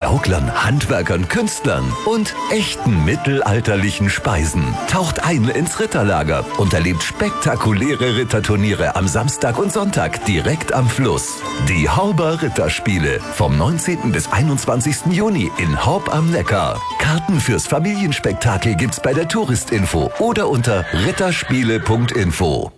Gauklern, Handwerkern, Künstlern und echten mittelalterlichen Speisen. Taucht ein ins Ritterlager und erlebt spektakuläre Ritterturniere am Samstag und Sonntag direkt am Fluss. Die Horber Ritterspiele vom 19. bis 21. Juni in Horb am Neckar. Karten fürs Familienspektakel gibt's bei der Touristinfo oder unter ritterspiele.info.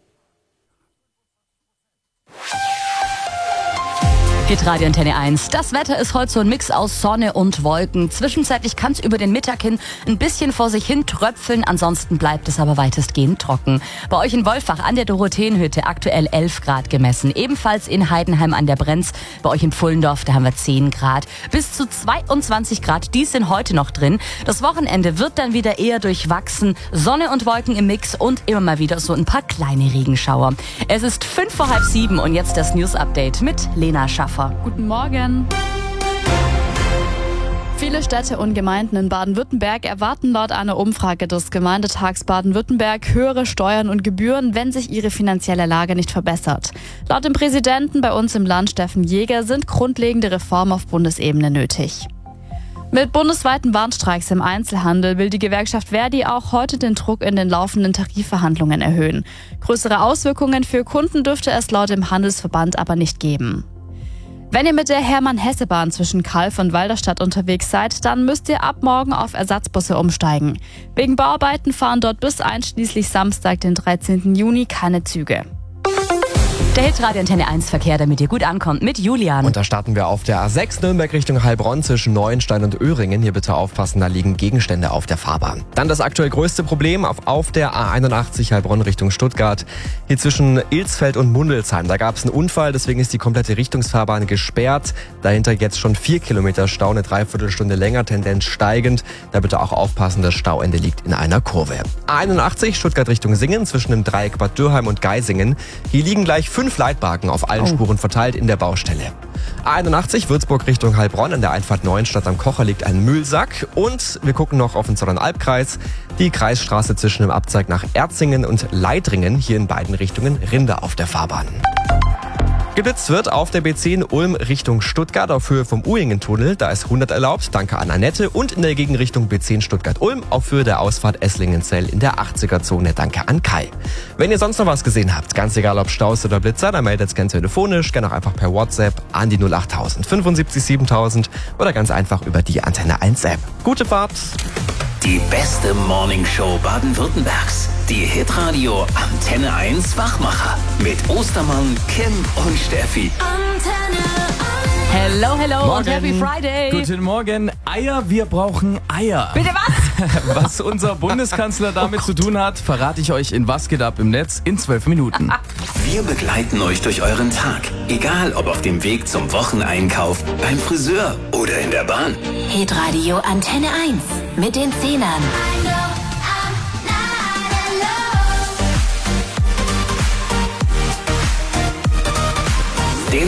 Hitradio Antenne 1. Das Wetter ist heute so ein Mix aus Sonne und Wolken. Zwischenzeitlich kann es über den Mittag hin ein bisschen vor sich hin tröpfeln. Ansonsten bleibt es aber weitestgehend trocken. Bei euch in Wolfach an der Dorotheenhütte aktuell 11 Grad gemessen. Ebenfalls in Heidenheim an der Brenz. Bei euch in Pfullendorf, da haben wir 10 Grad. Bis zu 22 Grad, die sind heute noch drin. Das Wochenende wird dann wieder eher durchwachsen. Sonne und Wolken im Mix und immer mal wieder so ein paar kleine Regenschauer. Es ist 6:55 und jetzt das News-Update mit Lena Schaffer. Guten Morgen. Viele Städte und Gemeinden in Baden-Württemberg erwarten laut einer Umfrage des Gemeindetags Baden-Württemberg höhere Steuern und Gebühren, wenn sich ihre finanzielle Lage nicht verbessert. Laut dem Präsidenten bei uns im Land, Steffen Jäger, sind grundlegende Reformen auf Bundesebene nötig. Mit bundesweiten Warnstreiks im Einzelhandel will die Gewerkschaft Verdi auch heute den Druck in den laufenden Tarifverhandlungen erhöhen. Größere Auswirkungen für Kunden dürfte es laut dem Handelsverband aber nicht geben. Wenn ihr mit der Hermann-Hesse-Bahn zwischen Calw und Walderstadt unterwegs seid, dann müsst ihr ab morgen auf Ersatzbusse umsteigen. Wegen Bauarbeiten fahren dort bis einschließlich Samstag, den 13. Juni, keine Züge. Der Hitradio Antenne 1 Verkehr, damit ihr gut ankommt, mit Julian. Und da starten wir auf der A6 Nürnberg Richtung Heilbronn zwischen Neuenstein und Öhringen. Hier bitte aufpassen, da liegen Gegenstände auf der Fahrbahn. Dann das aktuell größte Problem auf der A81 Heilbronn Richtung Stuttgart. Hier zwischen Ilsfeld und Mundelsheim. Da gab es einen Unfall, deswegen ist die komplette Richtungsfahrbahn gesperrt. Dahinter jetzt schon 4 Kilometer Stau, eine Dreiviertelstunde länger, Tendenz steigend. Da bitte auch aufpassen, das Stauende liegt in einer Kurve. A81 Stuttgart Richtung Singen zwischen dem Dreieck Bad Dürheim und Geisingen. Hier liegen gleich 5 Leitbalken auf allen Spuren verteilt in der Baustelle. A81 Würzburg Richtung Heilbronn an der Einfahrt Neuenstadt am Kocher liegt ein Müllsack. Und wir gucken noch auf den Zollernalbkreis. Die Kreisstraße zwischen dem Abzweig nach Erzingen und Leitringen, hier in beiden Richtungen Rinder auf der Fahrbahn. Geblitzt wird auf der B10 Ulm Richtung Stuttgart auf Höhe vom Uhingen-Tunnel. Da ist 100 erlaubt, danke an Annette. Und in der Gegenrichtung B10 Stuttgart-Ulm auf Höhe der Ausfahrt Esslingenzell in der 80er-Zone, danke an Kai. Wenn ihr sonst noch was gesehen habt, ganz egal ob Staus oder Blitzer, dann meldet es gerne telefonisch, gerne auch einfach per WhatsApp an die 08000 75 7000 oder ganz einfach über die Antenne 1 App. Gute Fahrt! Die beste Morningshow Baden-Württembergs. Die Hitradio Antenne 1 Wachmacher. Mit Ostermann, Kim und Steffi. Antenne 1. Hello, hello Morgen. Und Happy Friday. Guten Morgen. Eier, wir brauchen Eier. Bitte was? Was unser Bundeskanzler damit zu tun hat, verrate ich euch in Was geht ab im Netz in 12 Minuten. Wir begleiten euch durch euren Tag. Egal ob auf dem Weg zum Wocheneinkauf, beim Friseur oder in der Bahn. Hitradio Antenne 1 mit den Zehnern.